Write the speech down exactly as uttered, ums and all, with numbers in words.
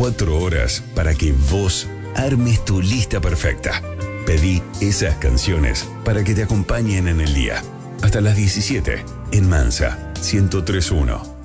veinticuatro horas para que vos armes tu lista perfecta. Pedí esas canciones para que te acompañen en el día. Hasta las diecisiete, en Mansa, ciento tres punto uno.